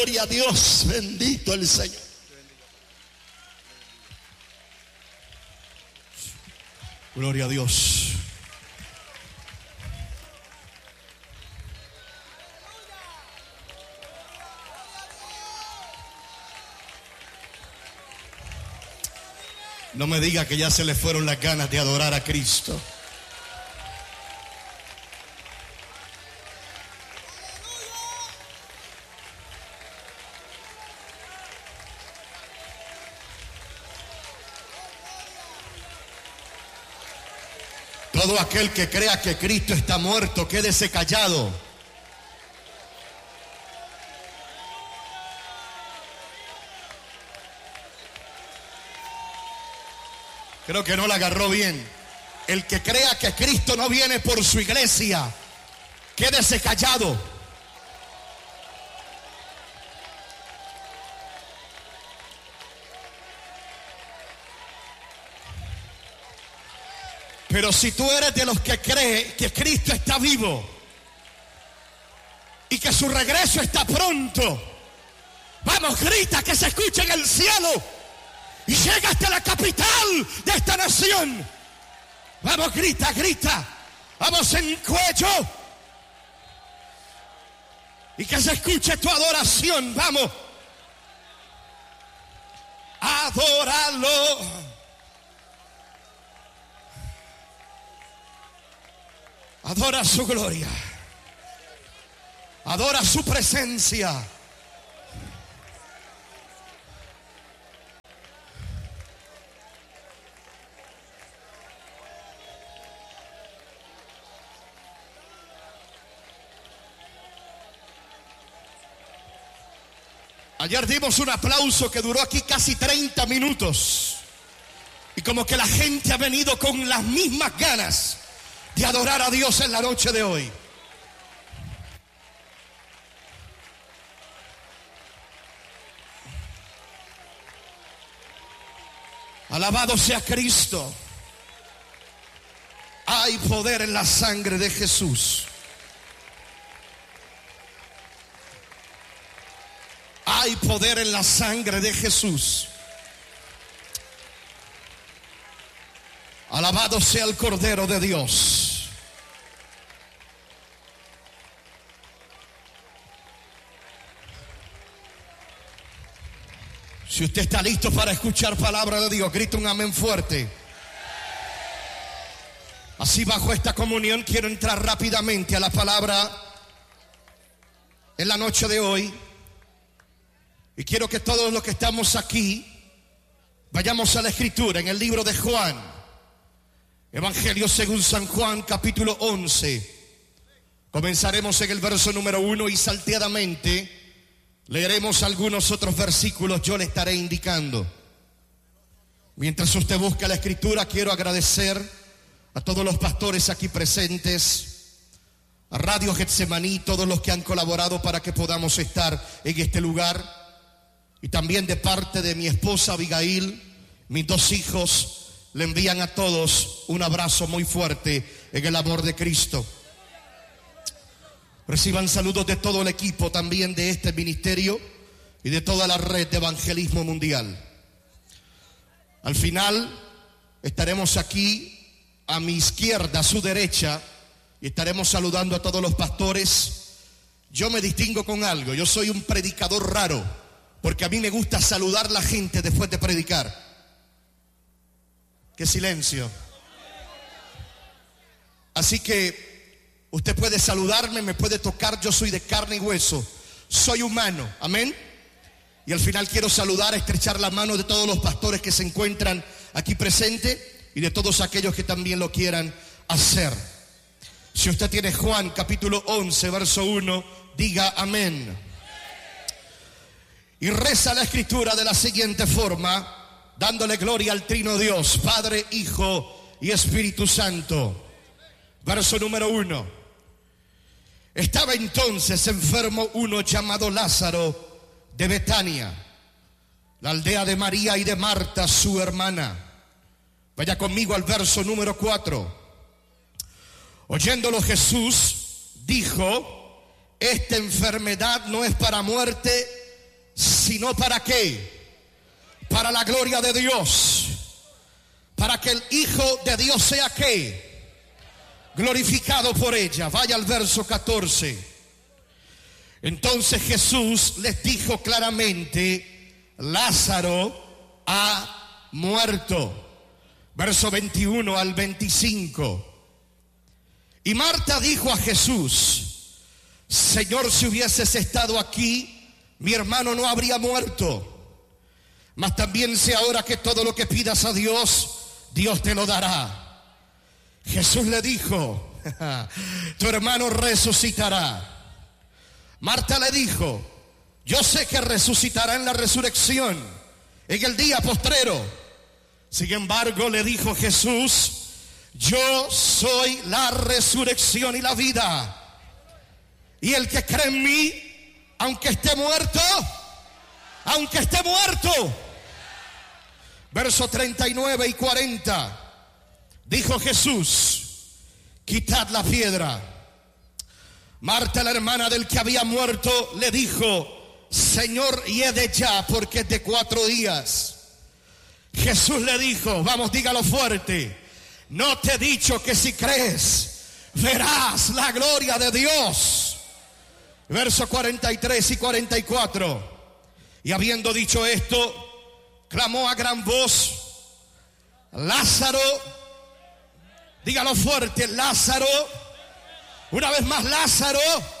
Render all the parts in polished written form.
Gloria a Dios, bendito el Señor. Gloria a Dios. No me diga que ya se le fueron las ganas de adorar a Cristo. Todo aquel que crea que Cristo está muerto, quédese callado. Creo que no la agarró bien. El que crea que Cristo no viene por su iglesia, quédese callado. Pero si tú eres de los que cree que Cristo está vivo y que su regreso está pronto, vamos, grita que se escuche en el cielo y llega hasta la capital de esta nación. Vamos, grita, grita. Vamos en cuello. Y que se escuche tu adoración. Vamos. Adóralo. Adora su gloria. Adora su presencia. Ayer dimos un aplauso que duró aquí casi 30 minutos. Y como que la gente ha venido con las mismas ganas de adorar a Dios en la noche de hoy. Alabado sea Cristo. Hay poder en la sangre de Jesús. Hay poder en la sangre de Jesús. Alabado sea el Cordero de Dios. Si usted está listo para escuchar palabra de Dios, grita un amén fuerte. Así, bajo esta comunión, quiero entrar rápidamente a la palabra en la noche de hoy. Y quiero que todos los que estamos aquí vayamos a la Escritura en el libro de Juan, Evangelio según San Juan, capítulo 11. Comenzaremos en el verso número 1 y salteadamente leeremos algunos otros versículos, yo le estaré indicando. Mientras usted busca la Escritura, quiero agradecer a todos los pastores aquí presentes, a Radio Getsemaní, todos los que han colaborado para que podamos estar en este lugar. Y también de parte de mi esposa Abigail, mis dos hijos, le envían a todos un abrazo muy fuerte en el amor de Cristo. Reciban saludos de todo el equipo también de este ministerio y de toda la red de evangelismo mundial. Al final estaremos aquí a mi izquierda, a su derecha, y estaremos saludando a todos los pastores. Yo me distingo con algo, yo soy un predicador raro. Porque a mí me gusta saludar a la gente después de predicar. ¡Qué silencio! Así que usted puede saludarme, me puede tocar, yo soy de carne y hueso. Soy humano, amén. Y al final quiero saludar, estrechar la mano de todos los pastores que se encuentran aquí presentes y de todos aquellos que también lo quieran hacer. Si usted tiene Juan capítulo 11, verso 1, diga amén. Y reza la Escritura de la siguiente forma, dándole gloria al Trino Dios, Padre, Hijo y Espíritu Santo. Verso número 1. Estaba entonces enfermo uno llamado Lázaro de Betania, la aldea de María y de Marta, su hermana. Vaya conmigo al verso número 4. Oyéndolo Jesús dijo: esta enfermedad no es para muerte, sino ¿para qué? Para la gloria de Dios. Para que el Hijo de Dios sea ¿qué? Glorificado por ella. Vaya al verso 14. Entonces Jesús les dijo claramente: Lázaro ha muerto. Verso 21 al 25. Y Marta dijo a Jesús: Señor, si hubieses estado aquí, mi hermano no habría muerto. Mas también sé ahora que todo lo que pidas a Dios, Dios te lo dará. Jesús le dijo: tu hermano resucitará. Marta le dijo: yo sé que resucitará en la resurrección, en el día postrero. Sin embargo, le dijo Jesús: yo soy la resurrección y la vida. Y el que cree en mí, aunque esté muerto, verso 39 y 40, dijo Jesús: quitad la piedra. Marta, la hermana del que había muerto, le dijo: Señor, hiede ya, porque es de 4 días. Jesús le dijo, vamos, dígalo fuerte: no te he dicho que si crees verás la gloria de Dios. Versos 43 y 44. Y habiendo dicho esto, clamó a gran voz: Lázaro, dígalo fuerte, Lázaro. Una vez más, Lázaro.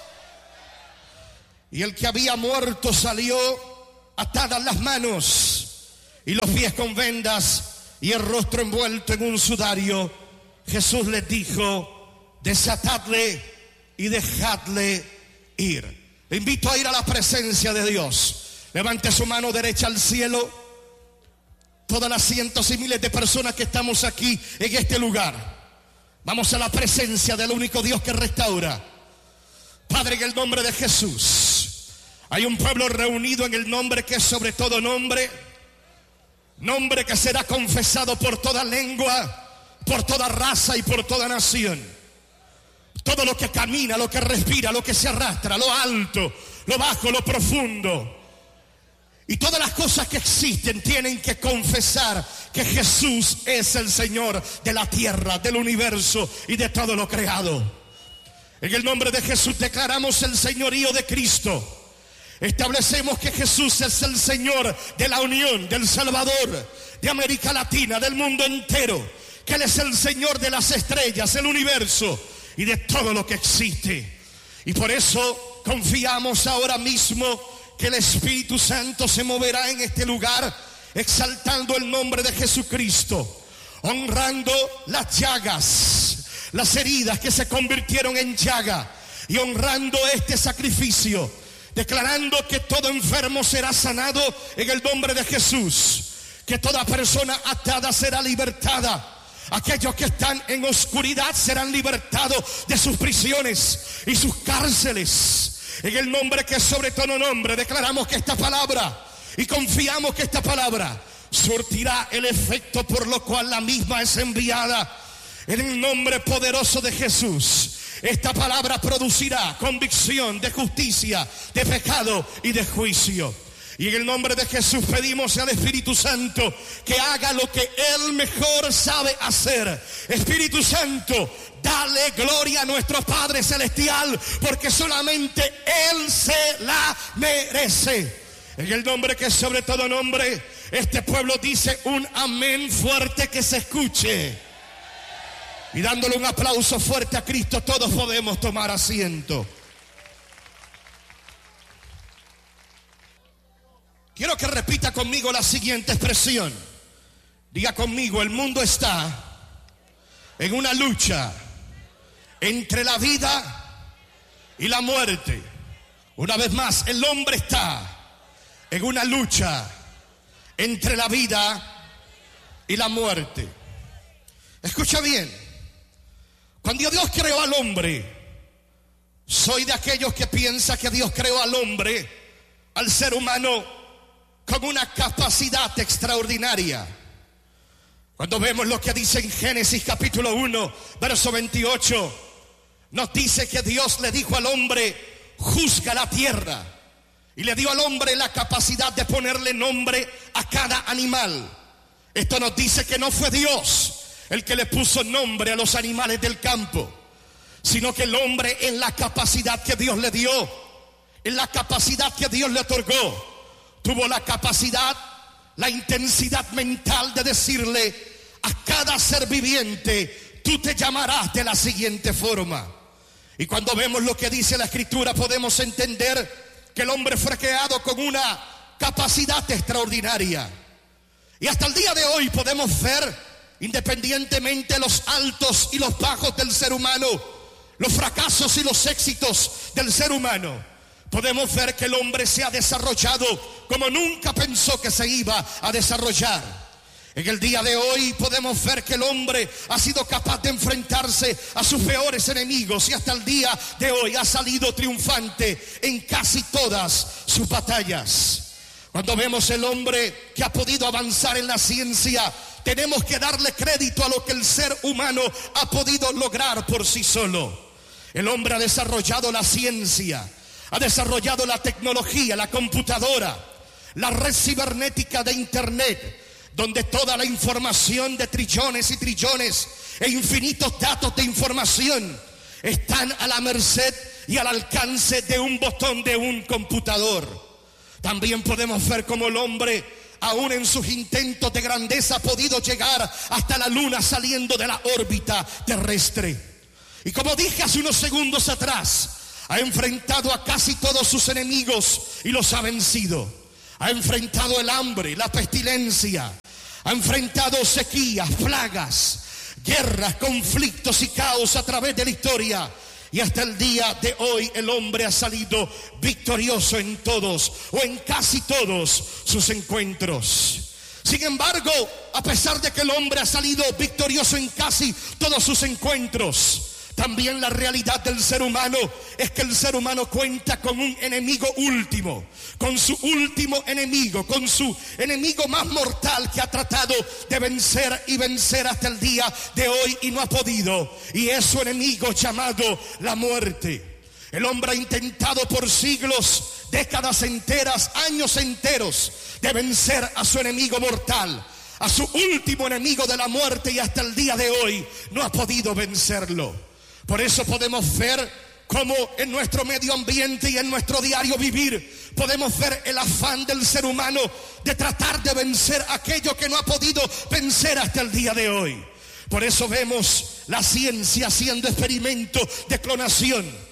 Y el que había muerto salió, atadas las manos y los pies con vendas y el rostro envuelto en un sudario. Jesús les dijo: desatadle y dejadle ir. Le invito a ir a la presencia de Dios. Levante su mano derecha al cielo. Todas las cientos y miles de personas que estamos aquí en este lugar, vamos a la presencia del único Dios que restaura. Padre, en el nombre de Jesús, hay un pueblo reunido en el nombre que es sobre todo nombre, nombre que será confesado por toda lengua, por toda raza y por toda nación. Todo lo que camina, lo que respira, lo que se arrastra, lo alto, lo bajo, lo profundo, y todas las cosas que existen tienen que confesar que Jesús es el Señor de la tierra, del universo y de todo lo creado. En el nombre de Jesús declaramos el señorío de Cristo. Establecemos que Jesús es el Señor de la unión, del Salvador, de América Latina, del mundo entero. Que Él es el Señor de las estrellas, el universo y de todo lo que existe. Y por eso confiamos ahora mismo que el Espíritu Santo se moverá en este lugar, exaltando el nombre de Jesucristo, honrando las llagas, las heridas que se convirtieron en llaga, y honrando este sacrificio, declarando que todo enfermo será sanado en el nombre de Jesús, que toda persona atada será libertada. Aquellos que están en oscuridad serán libertados de sus prisiones y sus cárceles. En el nombre que es sobre todo nombre, declaramos que esta palabra, y confiamos que esta palabra surtirá el efecto por lo cual la misma es enviada. En el nombre poderoso de Jesús, esta palabra producirá convicción de justicia, de pecado y de juicio. Y en el nombre de Jesús pedimos al Espíritu Santo que haga lo que Él mejor sabe hacer. Espíritu Santo, dale gloria a nuestro Padre Celestial, porque solamente Él se la merece. En el nombre que es sobre todo nombre, este pueblo dice un amén fuerte que se escuche. Y dándole un aplauso fuerte a Cristo, todos podemos tomar asiento. Quiero que repita conmigo la siguiente expresión. Diga conmigo: el mundo está en una lucha entre la vida y la muerte. Una vez más, el hombre está en una lucha entre la vida y la muerte. Escucha bien. Cuando Dios creó al hombre, soy de aquellos que piensa que Dios creó al hombre, al ser humano, con una capacidad extraordinaria. Cuando vemos lo que dice en Génesis capítulo 1, verso 28, nos dice que Dios le dijo al hombre: juzga la tierra. y le dio al hombre la capacidad de ponerle nombre a cada animal. Esto nos dice que no fue Dios el que le puso nombre a los animales del campo, sino que el hombre, en la capacidad que Dios le dio, en la capacidad que Dios le otorgó, tuvo la capacidad, la intensidad mental de decirle a cada ser viviente: tú te llamarás de la siguiente forma. Y cuando vemos lo que dice la Escritura, podemos entender que el hombre fue creado con una capacidad extraordinaria. Y hasta el día de hoy podemos ver, independientemente los altos y los bajos del ser humano, los fracasos y los éxitos del ser humano, podemos ver que el hombre se ha desarrollado como nunca pensó que se iba a desarrollar. En el día de hoy podemos ver que el hombre ha sido capaz de enfrentarse a sus peores enemigos y hasta el día de hoy ha salido triunfante en casi todas sus batallas. Cuando vemos el hombre que ha podido avanzar en la ciencia, tenemos que darle crédito a lo que el ser humano ha podido lograr por sí solo. El hombre ha desarrollado la ciencia, ha desarrollado la tecnología, la computadora, la red cibernética de internet, donde toda la información de trillones y trillones e infinitos datos de información están a la merced y al alcance de un botón de un computador. También podemos ver cómo el hombre, aún en sus intentos de grandeza, ha podido llegar hasta la luna saliendo de la órbita terrestre. Y como dije hace unos segundos atrás, ha enfrentado a casi todos sus enemigos y los ha vencido. Ha enfrentado el hambre, la pestilencia, ha enfrentado sequías, plagas, guerras, conflictos y caos a través de la historia. Y hasta el día de hoy el hombre ha salido victorioso en todos o en casi todos sus encuentros. Sin embargo, a pesar de que el hombre ha salido victorioso en casi todos sus encuentros, también la realidad del ser humano es que el ser humano cuenta con un enemigo último, con su último enemigo, con su enemigo más mortal que ha tratado de vencer y vencer hasta el día de hoy y no ha podido, y es su enemigo llamado la muerte. El hombre ha intentado por siglos, décadas enteras, años enteros de vencer a su enemigo mortal, a su último enemigo de la muerte, y hasta el día de hoy no ha podido vencerlo. Por eso podemos ver cómo en nuestro medio ambiente y en nuestro diario vivir podemos ver el afán del ser humano de tratar de vencer aquello que no ha podido vencer hasta el día de hoy. Por eso vemos la ciencia haciendo experimentos de clonación.